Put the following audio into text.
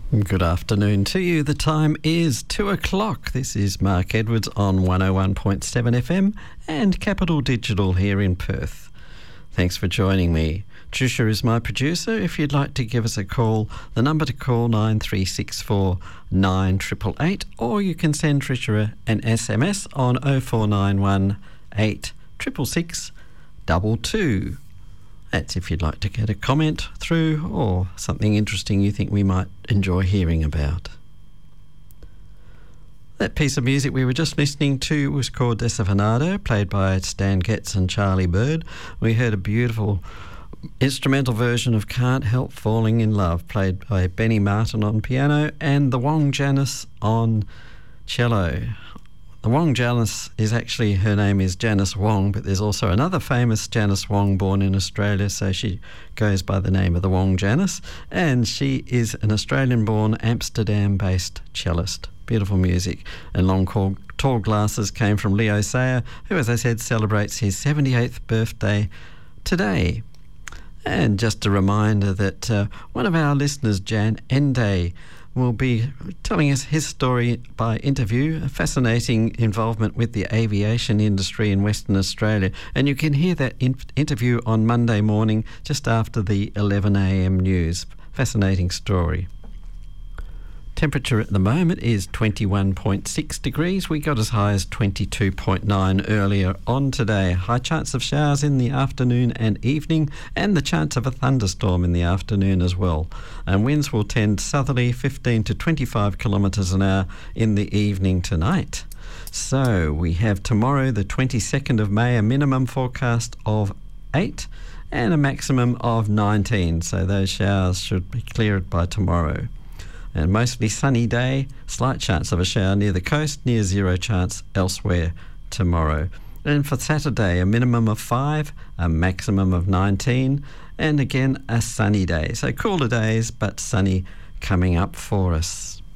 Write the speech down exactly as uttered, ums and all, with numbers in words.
Good afternoon to you. The time is two o'clock. This is Mark Edwards on one oh one point seven F M and Capital Digital here in Perth. Thanks for joining me. Tricia is my producer. If you'd like to give us a call, the number to call nine three six four nine eight eight eight, or you can send Tricia an S M S on oh four nine one eight six six six two two. That's if you'd like to get a comment through or something interesting you think we might enjoy hearing about. That piece of music we were just listening to was called Desafinado, played by Stan Getz and Charlie Bird. We heard a beautiful instrumental version of Can't Help Falling in Love, played by Benny Martin on piano and the Wong Janice on cello. The Wong Janice is actually, her name is Janice Wong, but there's also another famous Janice Wong born in Australia, so she goes by the name of the Wong Janice, and she is an Australian-born, Amsterdam-based cellist. Beautiful music. And Long Call, Tall Glasses came from Leo Sayer, who, as I said, celebrates his seventy-eighth birthday today. And just a reminder that uh, one of our listeners, Jan Ende, will be telling us his story by interview, a fascinating involvement with the aviation industry in Western Australia. And you can hear that in- interview on Monday morning just after the eleven a m news. Fascinating story. Temperature at the moment is twenty-one point six degrees. We got as high as twenty-two point nine earlier on today. High chance of showers in the afternoon and evening, and the chance of a thunderstorm in the afternoon as well. And winds will tend southerly, fifteen to twenty-five kilometres an hour in the evening tonight. So we have tomorrow, the twenty-second of May, a minimum forecast of eight and a maximum of nineteen. So those showers should be cleared by tomorrow. And mostly sunny day, slight chance of a shower near the coast, near zero chance elsewhere tomorrow. And for Saturday, a minimum of five, a maximum of nineteen, and again a sunny day. So cooler days, but sunny coming up for us.